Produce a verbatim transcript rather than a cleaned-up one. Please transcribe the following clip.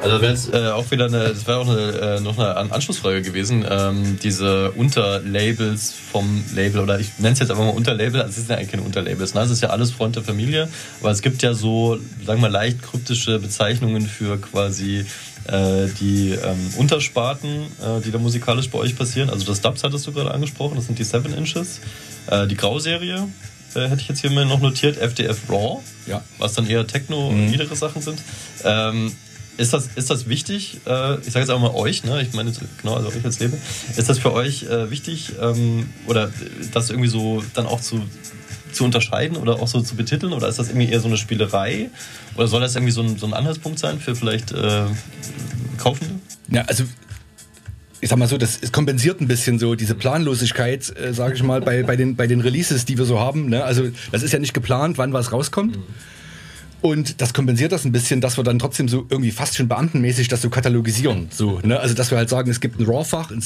Also wäre jetzt äh, auch wieder eine, das wäre auch eine, äh, noch eine Anschlussfrage gewesen, ähm, diese Unterlabels vom Label, oder ich nenne es jetzt einfach mal Unterlabel, also es sind ja eigentlich keine Unterlabels, ne? Es ist ja alles Freund der Familie, aber es gibt ja so, sagen wir mal, leicht kryptische Bezeichnungen für quasi äh, die ähm, Untersparten, äh, die da musikalisch bei euch passieren. Also das Dubs hattest du gerade angesprochen, das sind die Seven Inches, äh, die Grauserie äh, hätte ich jetzt hier mal noch notiert, F D F Raw, ja. Was dann eher Techno und mhm. niedere Sachen sind. Ähm, Ist das, ist das wichtig, äh, ich sage jetzt auch mal euch, ne? Ich meine genau, also euch als Label, ist das für euch äh, wichtig ähm, oder das irgendwie so dann auch zu, zu unterscheiden oder auch so zu betiteln, oder ist das irgendwie eher so eine Spielerei oder soll das irgendwie so ein, so ein Anhaltspunkt sein für vielleicht äh, Kaufende? Ja, also ich sag mal so, das es kompensiert ein bisschen so diese Planlosigkeit, äh, sage ich mal, bei, bei, den, bei den Releases, die wir so haben, ne? Also das ist ja nicht geplant, wann was rauskommt. Mhm. Und das kompensiert das ein bisschen, dass wir dann trotzdem so irgendwie fast schon beamtenmäßig das so katalogisieren. So, ne? Also dass wir halt sagen, es gibt ein RAW-Fach, ein